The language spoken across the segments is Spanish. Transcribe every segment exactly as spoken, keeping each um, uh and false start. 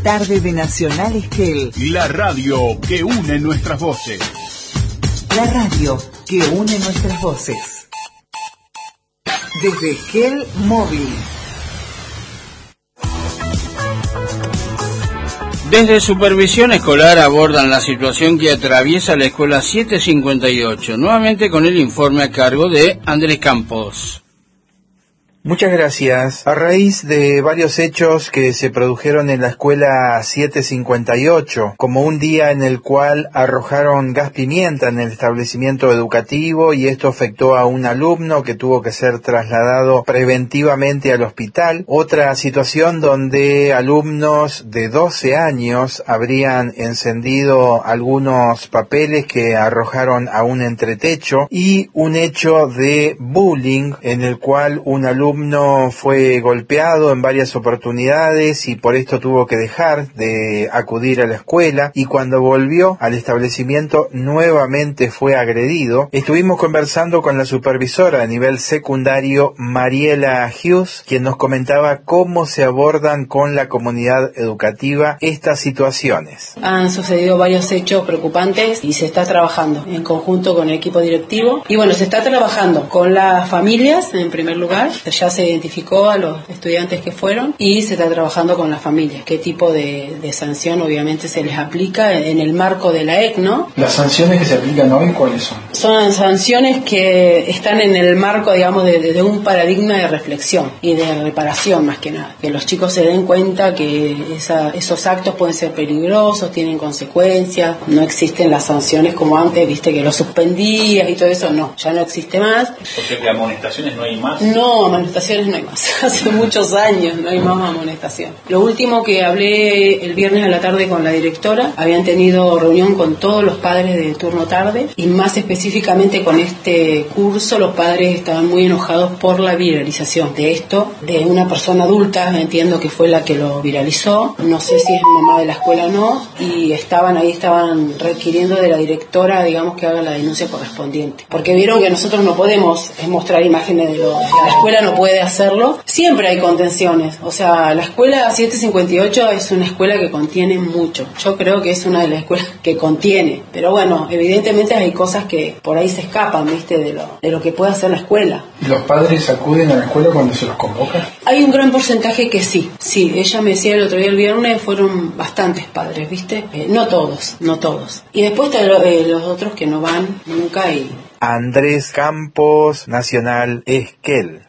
tarde de Nacional Esquel. La radio que une nuestras voces. La radio que une nuestras voces. Desde Esquel Móvil. Desde Supervisión Escolar abordan la situación que atraviesa la escuela setecientos cincuenta y ocho, nuevamente con el informe a cargo de Andrés Campos. Muchas gracias. A raíz de varios hechos que se produjeron en la escuela setecientos cincuenta y ocho, como un día en el cual arrojaron gas pimienta en el establecimiento educativo y esto afectó a un alumno que tuvo que ser trasladado preventivamente al hospital, otra situación donde alumnos de doce años habrían encendido algunos papeles que arrojaron a un entretecho y un hecho de bullying en el cual un alumno fue golpeado en varias oportunidades y por esto tuvo que dejar de acudir a la escuela y cuando volvió al establecimiento nuevamente fue agredido. Estuvimos conversando con la supervisora a nivel secundario, Mariela Hughes, quien nos comentaba cómo se abordan con la comunidad educativa estas situaciones. Han sucedido varios hechos preocupantes y se está trabajando en conjunto con el equipo directivo y bueno, se está trabajando con las familias en primer lugar. Ya se identificó a los estudiantes que fueron y se está trabajando con las familias. ¿Qué tipo de, de sanción obviamente se les aplica en el marco de la E C, no? ¿Las sanciones que se aplican hoy cuáles son? Son sanciones que están en el marco, digamos, de, de, de un paradigma de reflexión y de reparación más que nada. Que los chicos se den cuenta que esa, esos actos pueden ser peligrosos, tienen consecuencias, no existen las sanciones como antes, viste, que lo suspendías y todo eso, no, ya no existe más. ¿Porque de amonestaciones no hay más? No, amonestaciones no hay más. Hace muchos años no hay más amonestación. Lo último que hablé el viernes a la tarde con la directora, habían tenido reunión con todos los padres de turno tarde y más específicamente con este curso los padres estaban muy enojados por la viralización de esto, de una persona adulta, entiendo que fue la que lo viralizó, no sé si es mamá de la escuela o no, y estaban ahí, estaban requiriendo de la directora, digamos, que haga la denuncia correspondiente, porque vieron que nosotros no podemos mostrar imágenes de lo, la escuela no puede hacerlo, siempre hay contenciones, o sea, la escuela setecientos cincuenta y ocho es una escuela que contiene mucho, yo creo que es una de las escuelas que contiene, pero bueno, evidentemente hay cosas que por ahí se escapan, viste, de lo, de lo que puede hacer la escuela. ¿Y los padres acuden a la escuela cuando se los convoca? Hay un gran porcentaje que sí, sí, ella me decía el otro día, el viernes, fueron bastantes padres, viste, eh, no todos, no todos, y después están lo, eh, los otros que no van nunca y... Andrés Campos, Nacional Esquel.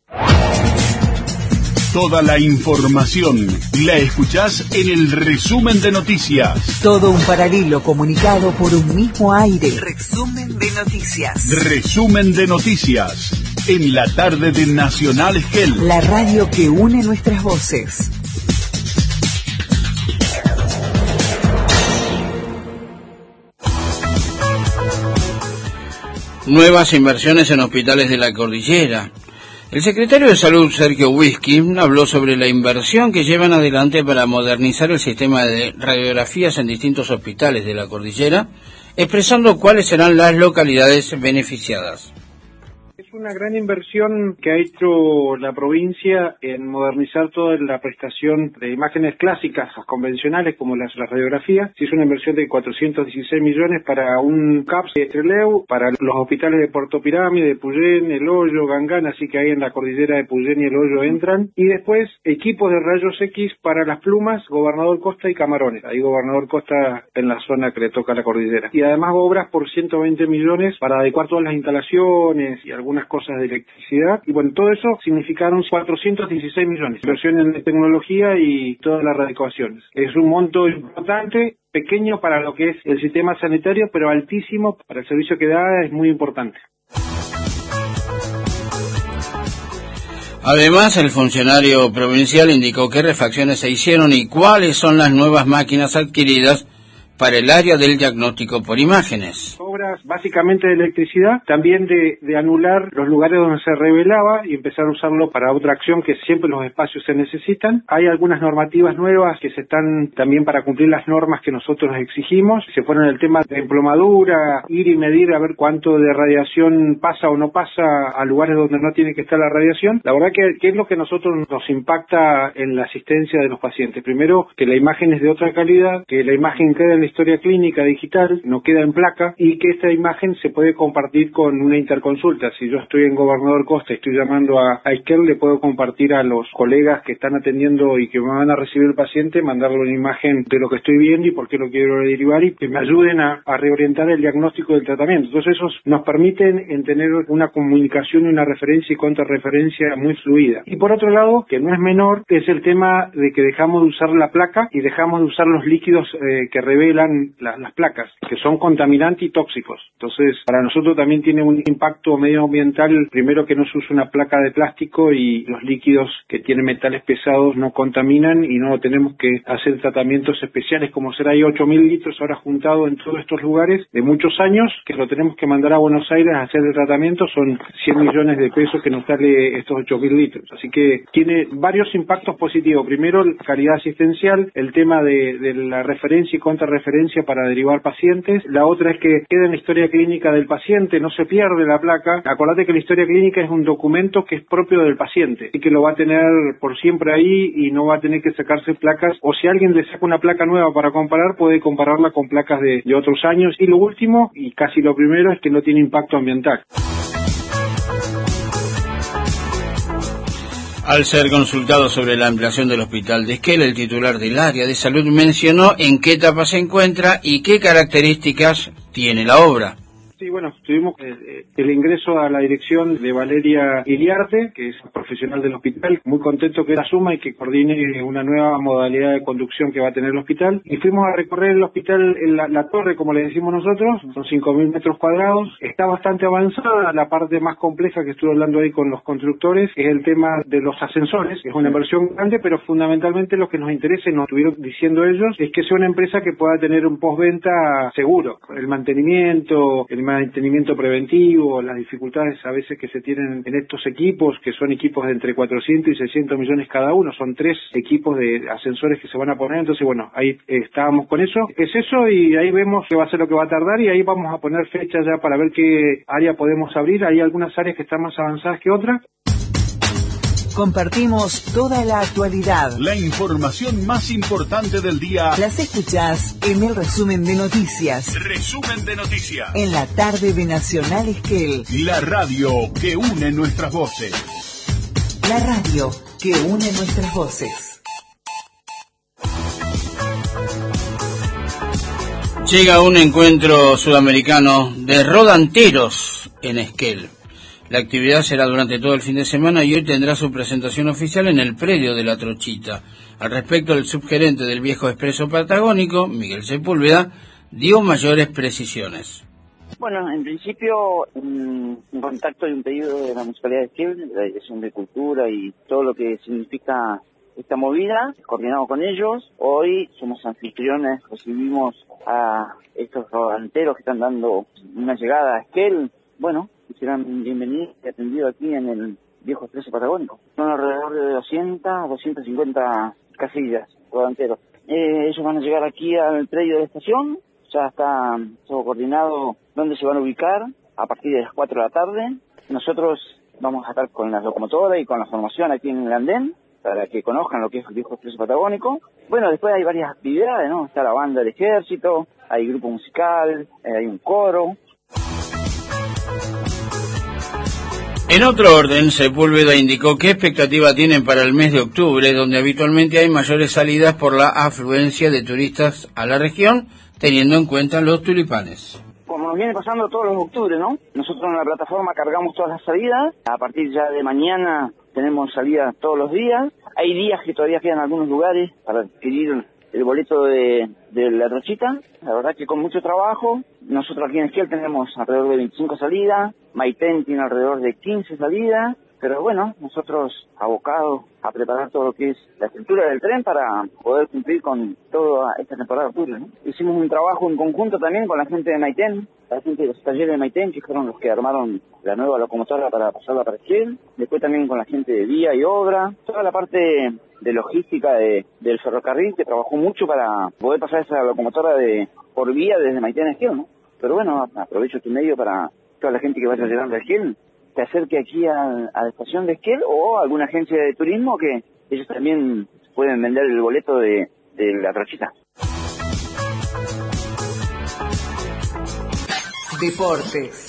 Toda la información la escuchás en el resumen de noticias. Todo un paralelo comunicado por un mismo aire. Resumen de noticias. Resumen de noticias en la tarde de Nacional Esquel. La radio que une nuestras voces. Nuevas inversiones en hospitales de la cordillera. El secretario de Salud, Sergio Whisky, habló sobre la inversión que llevan adelante para modernizar el sistema de radiografías en distintos hospitales de la cordillera, expresando cuáles serán las localidades beneficiadas. Es una gran inversión que ha hecho la provincia en modernizar toda la prestación de imágenes clásicas, convencionales como las, las radiografías. Se hizo una inversión de cuatrocientos dieciséis millones para un C A P S de Trelew, para los hospitales de Puerto Pirámide, de Puyén, El Hoyo, Gangán, así que ahí en la cordillera de Puyén y El Hoyo entran. Y después equipos de rayos X para las plumas, Gobernador Costa y Camarones. Ahí Gobernador Costa en la zona que le toca a la cordillera. Y además obras por ciento veinte millones para adecuar todas las instalaciones y algunas cosas de electricidad, y bueno, todo eso significaron cuatrocientos dieciséis millones, inversión en tecnología y todas las radicaciones. Es un monto importante, pequeño para lo que es el sistema sanitario, pero altísimo para el servicio que da, es muy importante. Además, el funcionario provincial indicó qué refacciones se hicieron y cuáles son las nuevas máquinas adquiridas para el área del diagnóstico por imágenes. Oh, obras básicamente de electricidad, también de, de anular los lugares donde se revelaba y empezar a usarlo para otra acción que siempre los espacios se necesitan. Hay algunas normativas nuevas que se están también para cumplir las normas que nosotros exigimos. Se fueron el tema de emplomadura, ir y medir a ver cuánto de radiación pasa o no pasa a lugares donde no tiene que estar la radiación. La verdad que, que es lo que a nosotros nos impacta en la asistencia de los pacientes. Primero, que la imagen es de otra calidad, que la imagen queda en la historia clínica digital, no queda en placa, y que esta imagen se puede compartir con una interconsulta. Si yo estoy en Gobernador Costa y estoy llamando a, a Esquel, le puedo compartir a los colegas que están atendiendo y que me van a recibir el paciente, mandarle una imagen de lo que estoy viendo y por qué lo quiero derivar y que me ayuden a, a reorientar el diagnóstico del tratamiento. Entonces esos nos permiten en tener una comunicación y una referencia y contrarreferencia muy fluida. Y por otro lado, que no es menor, es el tema de que dejamos de usar la placa y dejamos de usar los líquidos eh, que revelan la, las placas, que son contaminantes y tóxicos. Entonces, para nosotros también tiene un impacto medioambiental, primero que no se usa una placa de plástico y los líquidos que tienen metales pesados no contaminan y no tenemos que hacer tratamientos especiales como será hay ocho mil litros ahora juntado en todos estos lugares de muchos años que lo tenemos que mandar a Buenos Aires a hacer el tratamiento, son cien millones de pesos que nos sale estos ocho mil litros. Así que tiene varios impactos positivos. Primero, la calidad asistencial, el tema de, de la referencia y contrarreferencia para derivar pacientes. La otra es que queda en la historia clínica del paciente, no se pierde la placa. Acordate que la historia clínica es un documento que es propio del paciente y que lo va a tener por siempre ahí y no va a tener que sacarse placas, o si alguien le saca una placa nueva para comparar, puede compararla con placas de, de otros años. Y lo último, y casi lo primero, es que no tiene impacto ambiental. Al ser consultado sobre la ampliación del hospital de Esquel, el titular del área de salud mencionó en qué etapa se encuentra y qué características tiene la obra. Sí, bueno, tuvimos eh, el ingreso a la dirección de Valeria Iriarte, que es profesional del hospital, muy contento que la suma y que coordine una nueva modalidad de conducción que va a tener el hospital. Y fuimos a recorrer el hospital, en la, la torre, como le decimos nosotros, son cinco mil metros cuadrados, está bastante avanzada. La parte más compleja que estuve hablando ahí con los constructores es el tema de los ascensores, es una inversión grande, pero fundamentalmente lo que nos interesa, y nos estuvieron diciendo ellos, es que sea una empresa que pueda tener un postventa seguro, el mantenimiento, el mantenimiento preventivo, las dificultades a veces que se tienen en estos equipos, que son equipos de entre cuatrocientos y seiscientos millones cada uno, son tres equipos de ascensores que se van a poner. Entonces, bueno, ahí eh, estábamos con eso, es eso, y ahí vemos que va a ser lo que va a tardar, y ahí vamos a poner fechas ya para ver qué área podemos abrir. Hay algunas áreas que están más avanzadas que otras. Compartimos toda la actualidad. La información más importante del día. Las escuchás en el resumen de noticias. Resumen de noticias. En la tarde de Nacional Esquel. La radio que une nuestras voces. La radio que une nuestras voces. Llega un encuentro sudamericano de rodanteros en Esquel. La actividad será durante todo el fin de semana y hoy tendrá su presentación oficial en el predio de La Trochita. Al respecto, el subgerente del Viejo Expreso Patagónico, Miguel Sepúlveda, dio mayores precisiones. Bueno, en principio, un, un contacto y un pedido de la Municipalidad de Esquel, de la Dirección de Cultura y todo lo que significa esta movida, coordinado con ellos. Hoy somos anfitriones, recibimos a estos rodanteros que están dando una llegada a Esquel. Bueno, serán bienvenidos y atendidos aquí en el Viejo Expreso Patagónico. Son alrededor de doscientas, doscientas cincuenta casillas rodanteros. Eh, ellos van a llegar aquí al predio de la estación, ya está todo coordinado dónde se van a ubicar a partir de las cuatro de la tarde. Nosotros vamos a estar con la locomotora y con la formación aquí en el andén, para que conozcan lo que es el Viejo Expreso Patagónico. Bueno, después hay varias actividades, ¿no? Está la banda del ejército, hay grupo musical, eh, hay un coro. En otro orden, Sepúlveda indicó qué expectativa tienen para el mes de octubre, donde habitualmente hay mayores salidas por la afluencia de turistas a la región, teniendo en cuenta los tulipanes. Como nos viene pasando todos los octubre, ¿no? Nosotros en la plataforma cargamos todas las salidas. A partir ya de mañana tenemos salidas todos los días. Hay días que todavía quedan algunos lugares para adquirir el boleto de, de La Trochita. La verdad que con mucho trabajo. Nosotros aquí en Esquel tenemos alrededor de veinticinco salidas. Maitén tiene alrededor de quince salidas. Pero bueno, nosotros abocados a preparar todo lo que es la estructura del tren para poder cumplir con toda esta temporada de octubre, ¿no? Hicimos un trabajo en conjunto también con la gente de Maitén, la gente de los talleres de Maitén, que fueron los que armaron la nueva locomotora para pasarla para Esquel. Después también con la gente de Vía y Obra, toda la parte de logística de, del ferrocarril, que trabajó mucho para poder pasar esa locomotora de por vía desde Maitén a Esquel, ¿no? Pero bueno, aprovecho este medio para toda la gente que vaya llegando a Esquel, se acerque aquí a, a la estación de Esquel o a alguna agencia de turismo que ellos también pueden vender el boleto de, de la trochita. Deportes.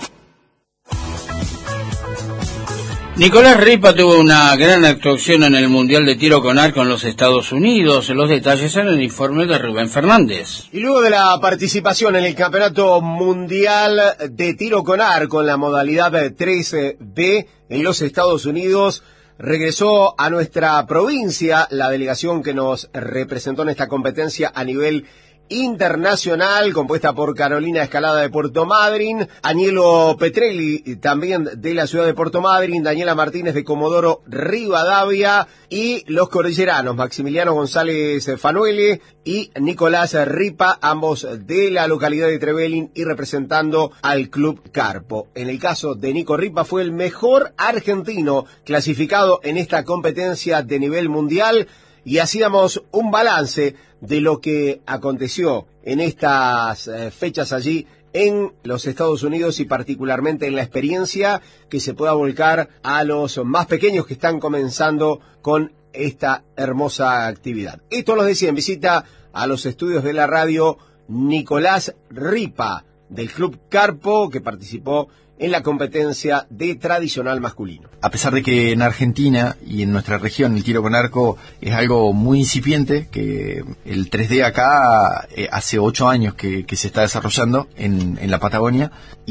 Nicolás Ripa tuvo una gran actuación en el Mundial de Tiro con Arco en los Estados Unidos. Los detalles en el informe de Rubén Fernández. Y luego de la participación en el Campeonato Mundial de Tiro con Arco en la modalidad tres B en los Estados Unidos, regresó a nuestra provincia la delegación que nos representó en esta competencia a nivel internacional, compuesta por Carolina Escalada de Puerto Madryn, Agnello Petrelli también de la ciudad de Puerto Madryn, Daniela Martínez de Comodoro Rivadavia y los cordilleranos Maximiliano González Fanuele y Nicolás Ripa, ambos de la localidad de Trevelin y representando al Club Carpo. En el caso de Nico Ripa fue el mejor argentino clasificado en esta competencia de nivel mundial y hacíamos un balance de lo que aconteció en estas eh, fechas allí en los Estados Unidos y particularmente en la experiencia que se pueda volcar a los más pequeños que están comenzando con esta hermosa actividad. Esto nos decía en visita a los estudios de la radio Nicolás Ripa del Club Carpo, que participó en la competencia de tradicional masculino. A pesar de que en Argentina y en nuestra región el tiro con arco es algo muy incipiente, que el tres D acá eh, hace ocho años que, que se está desarrollando en, en la Patagonia,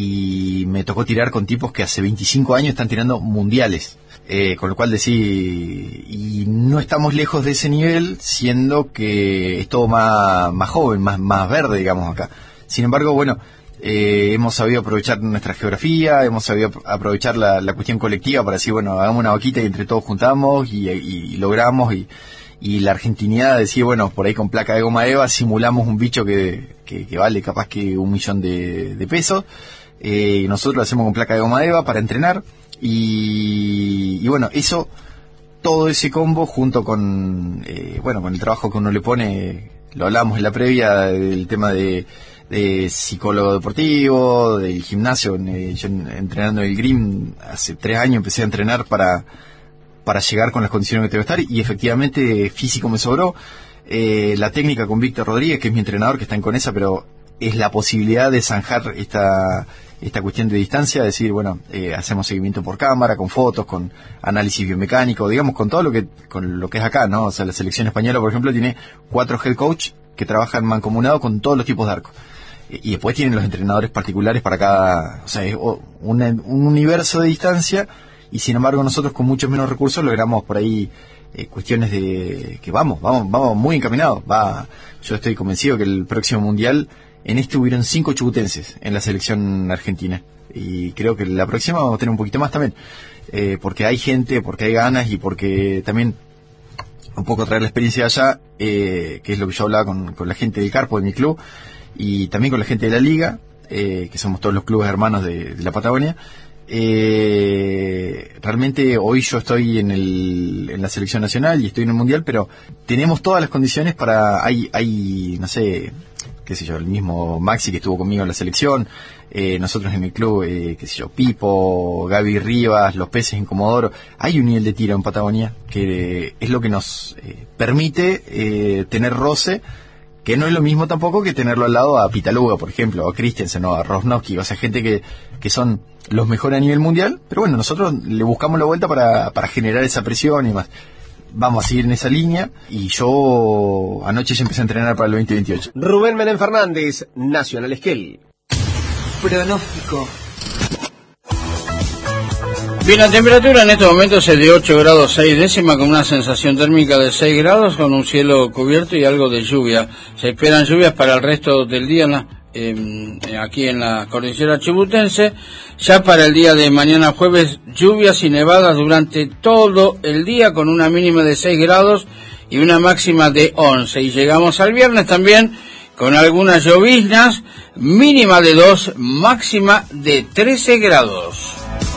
y me tocó tirar con tipos que hace veinticinco años están tirando mundiales. Eh, con lo cual decir, y no estamos lejos de ese nivel, siendo que es todo más, más joven, más, más verde, digamos, acá. Sin embargo, bueno, Eh, hemos sabido aprovechar nuestra geografía, hemos sabido aprovechar la, la cuestión colectiva para decir, bueno, hagamos una vaquita y entre todos juntamos y, y, y logramos, y, y la argentinidad de decir, bueno, por ahí con placa de goma eva simulamos un bicho que, que, que vale capaz que un millón de, de pesos, eh, nosotros lo hacemos con placa de goma eva para entrenar, y, y bueno, eso, todo ese combo junto con, eh, bueno, con el trabajo que uno le pone, lo hablábamos en la previa del tema de de psicólogo deportivo, del gimnasio. Yo entrenando el Grim hace tres años empecé a entrenar para para llegar con las condiciones que tengo que estar, y efectivamente físico me sobró. Eh, la técnica con Víctor Rodríguez, que es mi entrenador, que está en Conesa, pero es la posibilidad de zanjar esta esta cuestión de distancia, decir, bueno, eh, hacemos seguimiento por cámara, con fotos, con análisis biomecánico, digamos, con todo lo que con lo que es acá, ¿no? O sea, la selección española, por ejemplo, tiene cuatro head coach que trabajan mancomunado con todos los tipos de arco. Y después tienen los entrenadores particulares para cada, o sea, es un, un universo de distancia, y sin embargo nosotros con muchos menos recursos logramos por ahí eh, cuestiones de que vamos, vamos, vamos muy encaminados. Va, yo estoy convencido que el próximo mundial, en este hubieron cinco chubutenses en la selección argentina, y creo que la próxima vamos a tener un poquito más también, eh, porque hay gente, porque hay ganas, y porque también un poco traer la experiencia de allá, eh, que es lo que yo hablaba con, con la gente del Carpo, de mi club, y también con la gente de la Liga, eh, que somos todos los clubes hermanos de, de la Patagonia. Eh, realmente hoy yo estoy en, el, en la selección nacional y estoy en el mundial, pero tenemos todas las condiciones para, hay, hay no sé, qué sé yo, el mismo Maxi que estuvo conmigo en la selección, eh, nosotros en el club, eh, qué sé yo, Pipo, Gaby Rivas, los peces en Comodoro. Hay un nivel de tiro en Patagonia que es lo que nos eh, permite eh, tener roce, que no es lo mismo tampoco que tenerlo al lado a Pitaluga, por ejemplo, o a Christensen, o a Rosnowski, o sea, gente que, que son los mejores a nivel mundial, pero bueno, nosotros le buscamos la vuelta para, para generar esa presión y más. Vamos a seguir en esa línea, y yo anoche ya empecé a entrenar para el veinte veintiocho. Rubén Menem Fernández, Nacional Esquel. Pronóstico. Bien, la temperatura en estos momentos es de ocho grados seis décimas, con una sensación térmica de seis grados, con un cielo cubierto y algo de lluvia. Se esperan lluvias para el resto del día en la eh, aquí en la cordillera chibutense. Ya para el día de mañana jueves, lluvias y nevadas durante todo el día con una mínima de seis grados y una máxima de once. Y llegamos al viernes también con algunas lloviznas, mínima de dos, máxima de trece grados.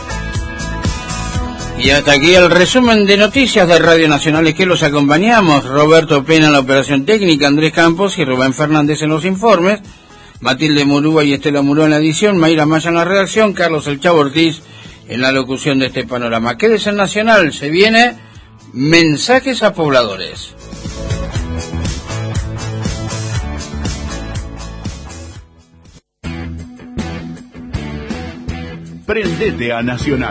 Y hasta aquí el resumen de noticias de Radio Nacional, que los acompañamos. Roberto Pena en la operación técnica, Andrés Campos y Rubén Fernández en los informes, Matilde Murúa y Estela Murúa en la edición, Mayra Maya en la redacción, Carlos El Chavo Ortiz en la locución de este panorama. Quédese en Nacional, se viene Mensajes a Pobladores. Prendete a Nacional.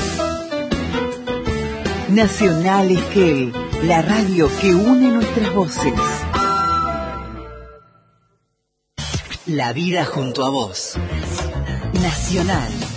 Nacional Esquel, la radio que une nuestras voces. La vida junto a vos. Nacional.